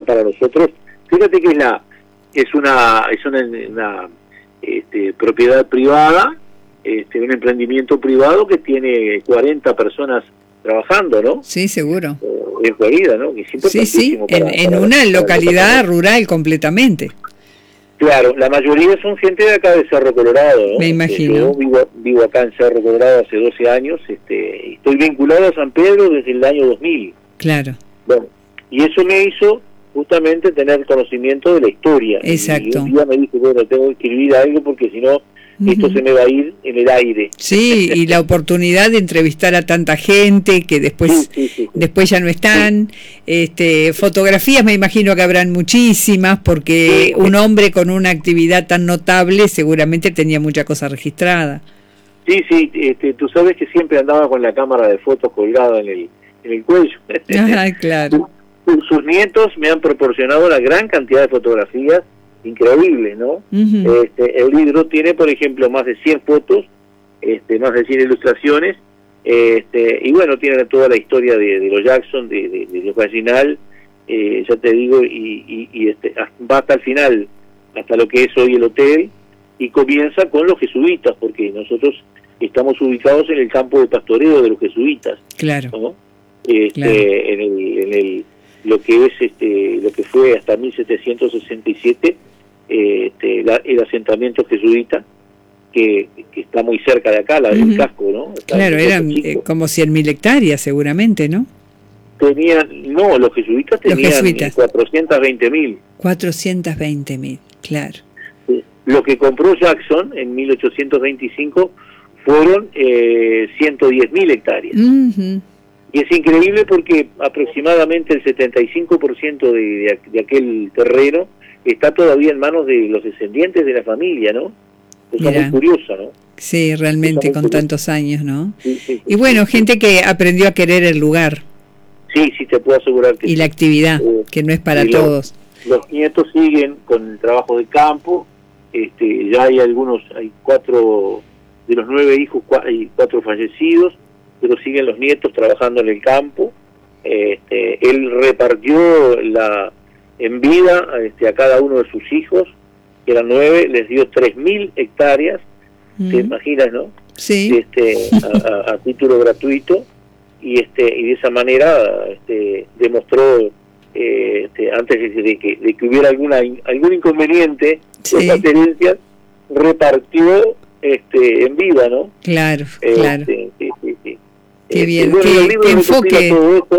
para nosotros. Fíjate que es una propiedad privada, un emprendimiento privado que tiene 40 personas trabajando, ¿no? Sí, seguro. En Florida, ¿no? Que es importantísimo. Sí, en una localidad rural completamente. Claro, la mayoría son gente de acá de Cerro Colorado, ¿no? Me imagino. Yo vivo acá en Cerro Colorado hace 12 años, estoy vinculado a San Pedro desde el año 2000. Claro. Bueno, y eso me hizo justamente tener conocimiento de la historia. Exacto. Y un día me dije, bueno, tengo que escribir algo porque si no, esto se me va a ir en el aire. Sí, y la oportunidad de entrevistar a tanta gente que después después ya no están. Fotografías me imagino que habrán muchísimas, porque un hombre con una actividad tan notable seguramente tenía mucha cosa registrada. Sí, tú sabes que siempre andaba con la cámara de fotos colgada en el cuello. Ajá, claro. Sus nietos me han proporcionado una gran cantidad de fotografías increíbles, ¿no? El libro tiene, por ejemplo, más de 100 fotos, más de 100 ilustraciones, y bueno, tiene toda la historia de los Jackson, de los Gallinal, ya te digo, y va hasta el final, hasta lo que es hoy el hotel, y comienza con los jesuitas, porque nosotros estamos ubicados en el campo de pastoreo de los jesuitas, claro, ¿no? Claro. En lo que es lo que fue hasta 1767 el asentamiento jesuita que está muy cerca de acá, el casco, ¿no? Claro, eran como 100.000 hectáreas seguramente, ¿no? Los jesuitas tenían 420.000. 420.000, claro. Lo que compró Jackson en 1825 fueron 110.000 hectáreas. Y es increíble porque aproximadamente el 75% de aquel terreno está todavía en manos de los descendientes de la familia, ¿no? Cosa muy curiosa, ¿no? Sí, realmente con tantos años, ¿no? Sí, y bueno, gente que aprendió a querer el lugar. Sí, te puedo asegurar que y la actividad, que no es para todos. Los nietos siguen con el trabajo de campo, ya hay 4 de los 9 hijos, hay 4 fallecidos, pero siguen los nietos trabajando en el campo. Él repartió en vida a cada uno de sus hijos, que eran 9, les dio 3.000 hectáreas, te imaginas, ¿no? Sí. A título gratuito, y de esa manera demostró, antes de que hubiera algún inconveniente con las herencias, repartió en vida, ¿no? Claro, claro. Sí. Qué bien, bueno, qué enfoque,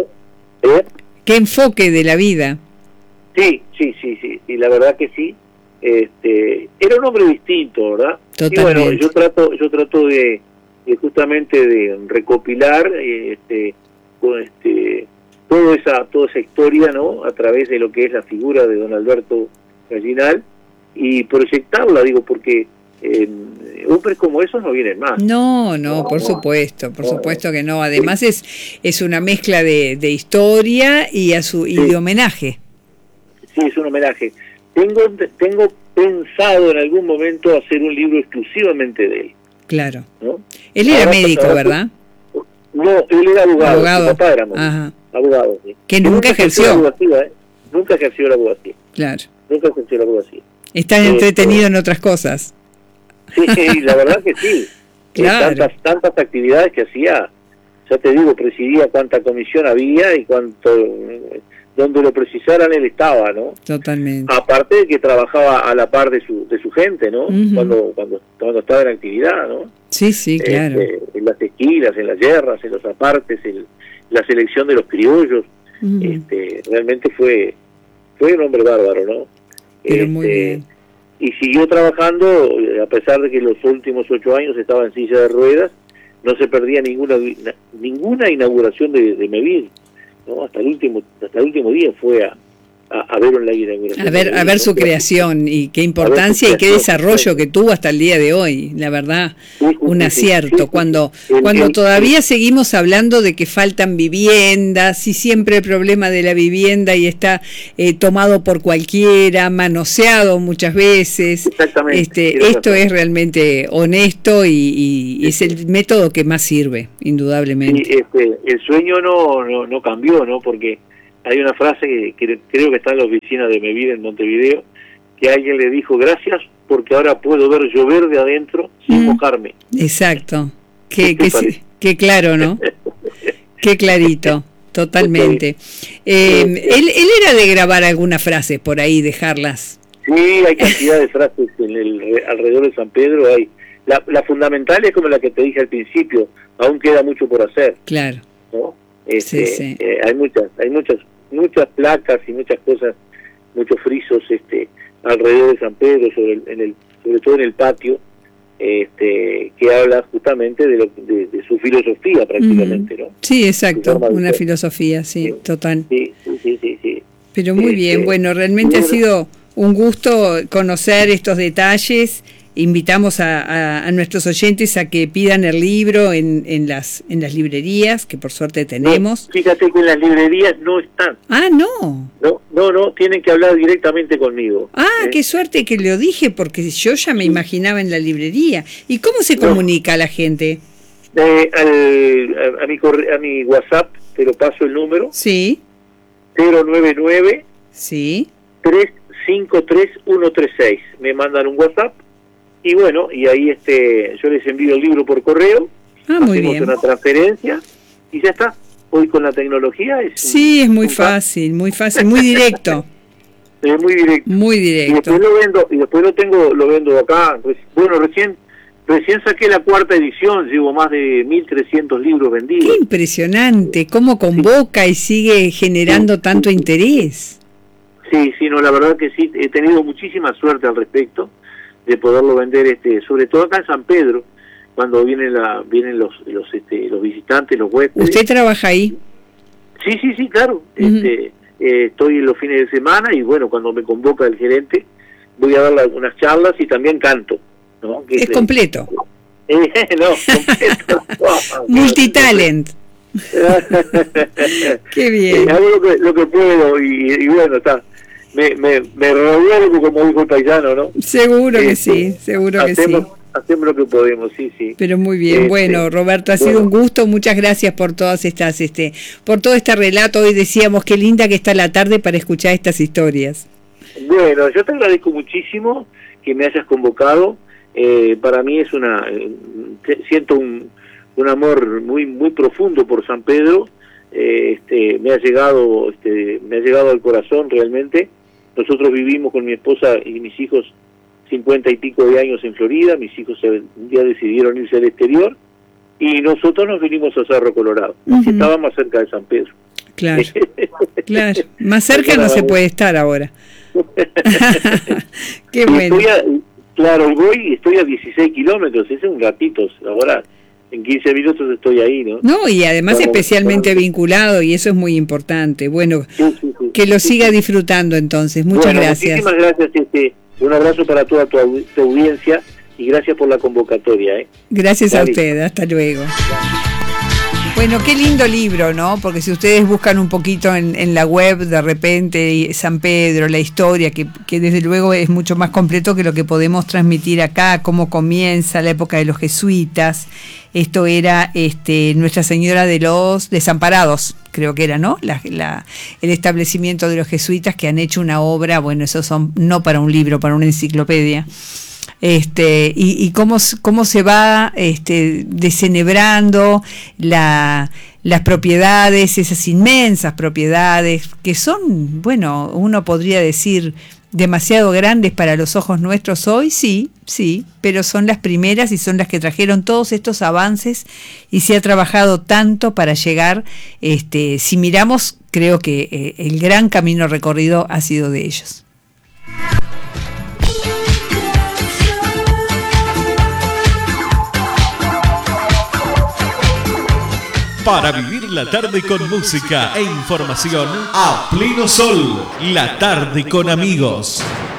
qué enfoque de la vida. Sí, la verdad que sí. Era un hombre distinto, ¿verdad? Totalmente. Y bueno, yo trato de justamente de recopilar toda esa historia, ¿no? A través de lo que es la figura de don Alberto Gallinal, y proyectarla, digo, porque hombres como esos no vienen más. No, por supuesto que no. Además es una mezcla de historia y de homenaje. Sí, es un homenaje. Tengo pensado en algún momento hacer un libro exclusivamente de él. Claro. ¿No? Él era médico, ¿verdad? No, él era abogado. Su papá era abogado. Sí. Que nunca ejerció. Nunca ejerció la abogacía. Claro. Nunca ejerció la abogacía. Está entretenido en otras cosas. Sí, la verdad que sí. Claro. Tantas actividades que hacía, ya te digo, presidía cuánta comisión había y donde lo precisaran él estaba, ¿no? Totalmente. Aparte de que trabajaba a la par de su gente, ¿no? Cuando estaba en actividad, ¿no? Sí, claro. En las esquilas, en las yerras, en los apartes, en la selección de los criollos. Realmente fue un hombre bárbaro, ¿no? Pero muy bien. Y siguió trabajando, a pesar de que los últimos 8 años estaba en silla de ruedas, no se perdía ninguna inauguración de Mevir, ¿no? Hasta el último día fue a ver la inauguración. A ver su creación y qué importancia y qué desarrollo que tuvo hasta el día de hoy, la verdad, un acierto. Cuando todavía seguimos hablando de que faltan viviendas y siempre el problema de la vivienda y está tomado por cualquiera, manoseado muchas veces. Exactamente. Esto es realmente honesto y es el método que más sirve, indudablemente. Sí, el sueño no cambió, ¿no? Porque hay una frase que creo que está en la oficina de Mevida en Montevideo, que alguien le dijo: gracias porque ahora puedo ver llover de adentro sin mojarme. Exacto. Qué claro, ¿no? Qué clarito, totalmente. Él era de grabar algunas frases por ahí, dejarlas. Sí, hay cantidad de frases alrededor de San Pedro. La fundamental es como la que te dije al principio, aún queda mucho por hacer. Claro. ¿No? Sí. Hay muchas placas y muchas cosas, muchos frisos alrededor de San Pedro, sobre todo en el patio, que habla justamente de su filosofía prácticamente, ¿no? Sí, exacto, una filosofía, sí, total. Sí. Pero muy bien, bueno, realmente ha sido un gusto conocer estos detalles. Invitamos a nuestros oyentes a que pidan el libro en las librerías, que por suerte tenemos. No, fíjate que en las librerías no están. Ah, no. No, tienen que hablar directamente conmigo. Qué suerte que lo dije, porque yo ya me imaginaba en la librería. ¿Y cómo se comunica a la gente? A mi WhatsApp, te lo paso el número. Sí. 099 sí 353136. Me mandan un WhatsApp. Y bueno, y ahí yo les envío el libro por correo, muy bien. Una transferencia y ya está. Hoy con la tecnología es muy fácil, muy directo. Muy directo. Y después lo vendo acá. Bueno, recién saqué la 4ª edición, llevo más de 1.300 libros vendidos. Qué impresionante, cómo convoca y sigue generando tanto interés. Sí, no, la verdad que sí, he tenido muchísima suerte al respecto de poderlo vender, sobre todo acá en San Pedro, cuando vienen los visitantes, los huéspedes. ¿Usted trabaja ahí? Sí, claro. Estoy en los fines de semana y bueno, cuando me convoca el gerente, voy a dar algunas charlas y también canto, ¿no? Es completo. Completo. Multitalent. Qué bien. Hago lo que puedo y bueno, está. Me revuelvo, como dijo el paisano, ¿no? Seguro que sí. Hacemos lo que podemos, sí. Pero muy bien, bueno, Roberto, ha sido un gusto, muchas gracias por todas estas, por todo este relato. Hoy decíamos qué linda que está la tarde para escuchar estas historias. Bueno, yo te agradezco muchísimo que me hayas convocado. Para mí siento un amor muy profundo por San Pedro. Me ha llegado al corazón realmente. Nosotros vivimos con mi esposa y mis hijos 50 y pico de años en Florida. Mis hijos un día decidieron irse al exterior y nosotros nos vinimos a Cerro Colorado. Así estaba más cerca de San Pedro. Claro. Más cerca no se puede estar ahora. Qué bueno. Estoy a 16 kilómetros, ese es un ratito. Ahora en 15 minutos estoy ahí, ¿no? No, y además especialmente vinculado, y eso es muy importante. Bueno, que lo siga disfrutando entonces. Muchas gracias. Muchísimas gracias. Un abrazo para toda tu audiencia y gracias por la convocatoria. Gracias a usted, hasta luego. Bueno, qué lindo libro, ¿no? Porque si ustedes buscan un poquito en la web, de repente, San Pedro, la historia, que desde luego es mucho más completo que lo que podemos transmitir acá, cómo comienza la época de los jesuitas. Esto era Nuestra Señora de los Desamparados, creo que era, ¿no? El establecimiento de los jesuitas que han hecho una obra, bueno, esos son no para un libro, para una enciclopedia. Y cómo se va descenebrando las propiedades, esas inmensas propiedades que son, bueno, uno podría decir demasiado grandes para los ojos nuestros hoy, sí, pero son las primeras y son las que trajeron todos estos avances y se ha trabajado tanto para llegar, si miramos, creo que el gran camino recorrido ha sido de ellos. Para vivir la tarde con música e información a pleno sol, la tarde con amigos.